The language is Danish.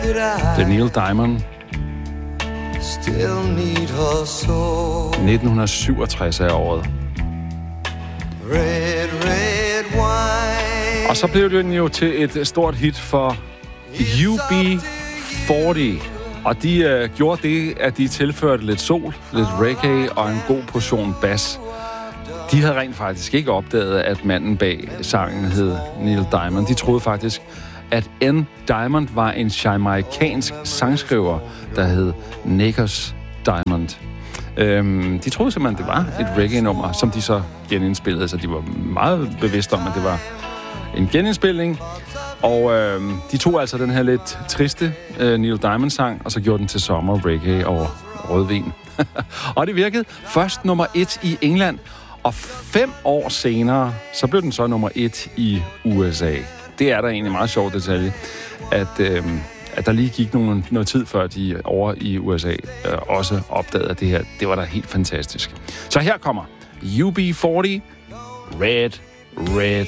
Det er Neil Diamond. 1967 er året. Og så blev det jo til et stort hit for UB40. Og de gjorde det, at de tilførte lidt sol, lidt reggae og en god portion bas. De havde rent faktisk ikke opdaget, at manden bag sangen hed Neil Diamond. De troede faktisk, at N. Diamond var en jamaicansk sangskriver, der hed Negus Diamond. De troede simpelthen, det var et reggae-nummer, som de så genindspillede, så de var meget bevidste om, at det var en genindspilning. Og de tog altså den her lidt triste Neil Diamond-sang, og så gjorde den til sommer, reggae og rødvin. Og det virkede først nummer 1 i England, og 5 år senere, så blev den så nummer 1 i USA. Det er der egentlig en meget sjov detalje, at der lige gik noget tid før de over i USA også opdagede, at det her, det var da helt fantastisk. Så her kommer UB40, Red, Red